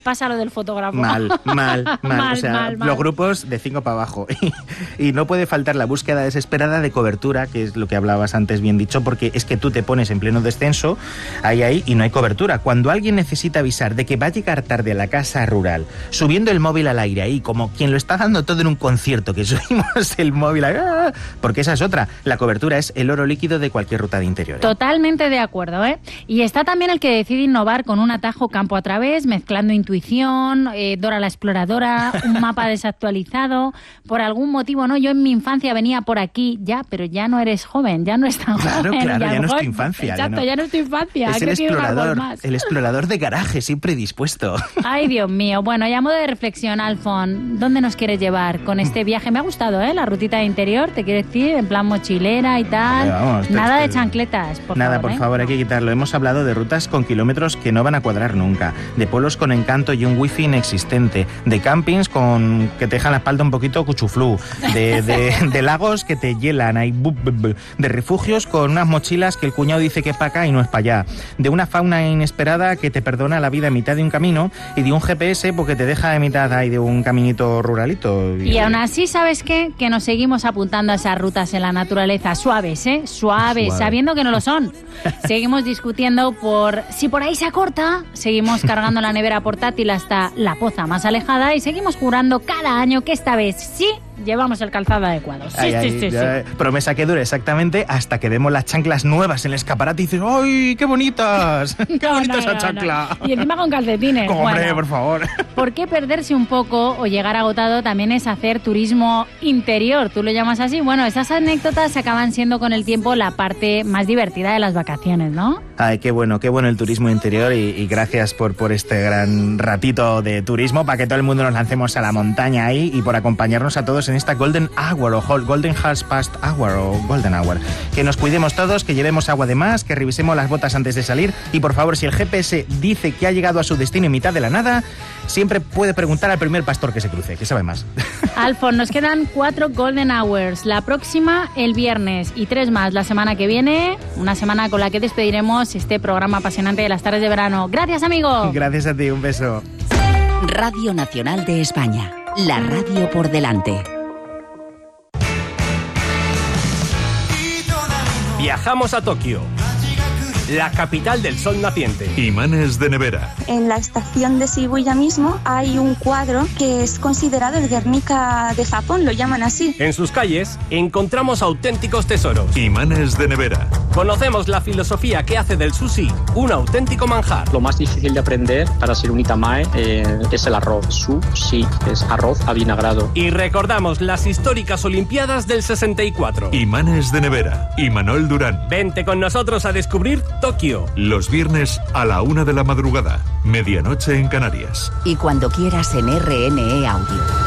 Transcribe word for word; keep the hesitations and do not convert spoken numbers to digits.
pasa lo del fotógrafo. Mal, mal, mal. mal o sea, mal, mal. los grupos de cinco para abajo. Y no puede faltar la búsqueda desesperada de cobertura, que es lo que hablabas antes, bien dicho, porque es que tú te pones en pleno descenso, ahí, ahí, y no hay cobertura. Cuando alguien necesita avisar de que va a llegar tarde a la casa rural, subiendo el móvil al aire ahí, como quien lo está dando todo en un concierto, que subimos el móvil ahí, porque esa es otra. La cobertura es el oro líquido de cualquier ruta de interior, ¿eh? Totalmente de acuerdo, ¿eh? Y está también el que decide innovar con un atajo campo a través, mezclando intuición, eh, Dora la exploradora, un mapa desactualizado. Por algún motivo, ¿no? Yo en mi infancia venía por aquí, ya, pero ya no eres joven, ya no es tan claro, joven. Claro, ya, ya no es tu joven. infancia. Exacto, ya no, ya no es tu infancia. Es el explorador, el explorador de garaje, siempre dispuesto. Ay, Dios mío. Bueno, y a modo de reflexión, Alfon, ¿dónde nos quieres llevar con este viaje? Me ha gustado, ¿eh? La rutita de interior, te quiero decir, en plan mochilera y tal. Eh, vamos, Nada te, de chancletas, por Nada, favor, por ¿eh? favor, hay que quitarlo. Hemos hablado de rutas con kilómetros que no van a cuadrar nunca, de pueblos con encanto y un wifi inexistente, de campings con que te dejan la espalda un poquito cuchuflú, de, de, de lagos que te hielan, hay bu, bu, bu, de refugios con unas mochilas que el cuñado dice que es para acá y no es para allá, de una fauna inesperada que te perdona la vida en mitad de un camino y de un G P S porque te deja en mitad ahí de un caminito ruralito. Y, y aún así, ¿sabes qué? Que nos seguimos apuntando a esas rutas en la naturaleza suaves, ¿eh? Suaves, Suave. sabiendo que no lo son. Seguimos discutiendo por si por ahí se acorta, seguimos cargando la nevera portátil hasta la poza más alejada y seguimos jurando cada año que esta vez sí llevamos el calzado adecuado. Sí, ay, sí, ay, sí, ya, sí. Promesa que dure exactamente hasta que vemos las chanclas nuevas en el escaparate y dices ¡ay, qué bonitas! ¡Qué no, bonita no, esa no, chancla! No. Y encima con calcetines. Como, hombre, bueno, por favor. ¿Por qué perderse un poco o llegar agotado también es hacer turismo interior? ¿Tú lo llamas así? Bueno, esas anécdotas acaban siendo con el tiempo la parte más divertida de las vacaciones, ¿no? Ay, qué bueno, qué bueno el turismo interior y, y gracias por, por este gran ratito de turismo para que todo el mundo nos lancemos a la montaña ahí y por acompañarnos a todos en esta Golden Hour o Golden Half Past Hour o Golden Hour. Que nos cuidemos todos, que llevemos agua de más, que revisemos las botas antes de salir y por favor, si el G P S dice que ha llegado a su destino en mitad de la nada, siempre puede preguntar al primer pastor que se cruce, que sabe más. Alfon, nos quedan cuatro Golden Hours. La próxima el viernes y tres más la semana que viene. Una semana con la que despediremos este programa apasionante de las tardes de verano. Gracias, amigo. Gracias a ti, un beso. Radio Nacional de España. La radio por delante. Viajamos a Tokio, la capital del sol naciente. Imanes de nevera. En la estación de Shibuya mismo hay un cuadro que es considerado el Guernica de Japón, lo llaman así. En sus calles encontramos auténticos tesoros. Imanes de nevera. Conocemos la filosofía que hace del sushi un auténtico manjar. Lo más difícil de aprender para ser un itamae eh, es el arroz. Sushi es arroz avinagrado. Y recordamos las históricas Olimpiadas del sesenta y cuatro. Imanes de nevera. Imanol Durán. Vente con nosotros a descubrir Tokio. Los viernes a la una de la madrugada. Medianoche en Canarias. Y cuando quieras en R N E Audio.